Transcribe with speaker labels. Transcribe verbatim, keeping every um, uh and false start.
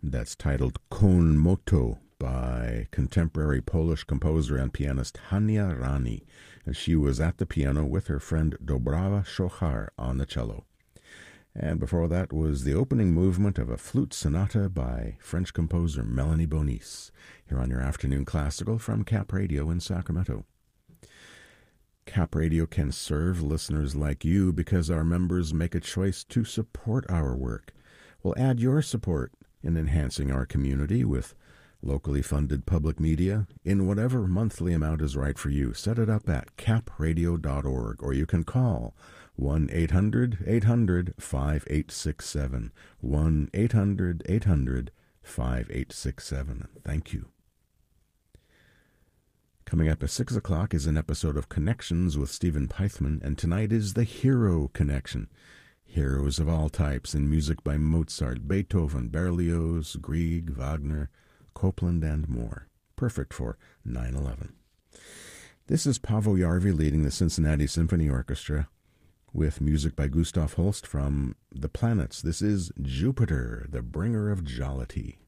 Speaker 1: that's titled Kon Moto by contemporary Polish composer and pianist Hania Rani, and she was at the piano with her friend Dobrawa Shochar on the cello. And before that was the opening movement of a flute sonata by French composer Melanie Bonis, here on your afternoon classical from Cap Radio in Sacramento. Cap Radio can serve listeners like you because our members make a choice to support our work. Well, add your support in enhancing our community with locally funded public media in whatever monthly amount is right for you. Set it up at cap radio dot org, or you can call one eight hundred eight hundred five eight six seven, one eight hundred eight hundred five eight six seven. Thank you. Coming up at six o'clock is an episode of Connections with Stephen Peithman, and tonight is the Hero Connection. Heroes of all types in music by Mozart, Beethoven, Berlioz, Grieg, Wagner, Copland, and more. Perfect for nine eleven. This is Paavo Järvi leading the Cincinnati Symphony Orchestra with music by Gustav Holst from The Planets. This is Jupiter, the Bringer of Jollity.